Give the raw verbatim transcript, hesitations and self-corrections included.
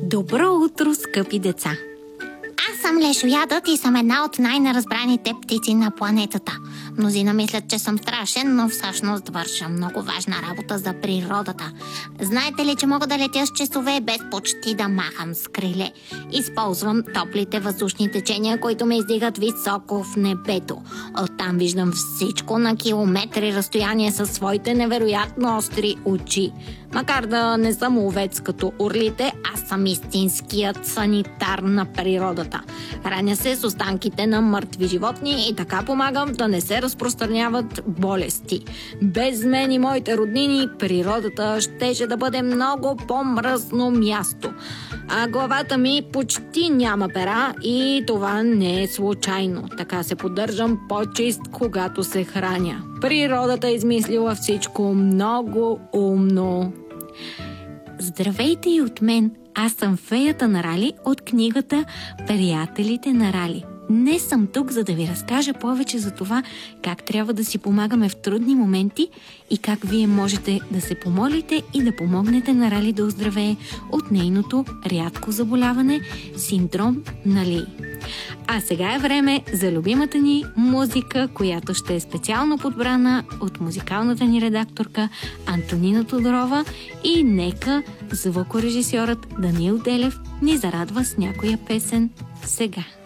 Добро утро, скъпи деца! Аз съм лешоядът и съм една от най-неразбраните птици на планетата. Мнозина мислят, че съм страшен, но всъщност върша много важна работа за природата. Знаете ли, че мога да летя с часове без почти да махам с криле? Използвам топлите въздушни течения, които ме издигат високо в небето. Оттам виждам всичко на километри разстояние със своите невероятно остри очи. Макар да не съм ловец като орлите, аз съм истинският санитар на природата. Раня се с останките на мъртви животни и така помагам да не се разпространяват болести. Без мен и моите роднини природата щеше да бъде много по-мръсно място. А главата ми почти няма пера и това не е случайно. Така се поддържам по-чист, когато се храня. Природата е измислила всичко много умно. Здравейте и от мен! Аз съм феята на Рали от книгата «Приятелите на Рали». Днес съм тук, за да ви разкажа повече за това как трябва да си помагаме в трудни моменти и как вие можете да се помолите и да помогнете на Рали да оздравее от нейното рядко заболяване – синдром на Лей. А сега е време за любимата ни музика, която ще е специално подбрана от музикалната ни редакторка Антонина Тодорова, и нека звукорежисьорът Даниил Делев ни зарадва с някоя песен сега.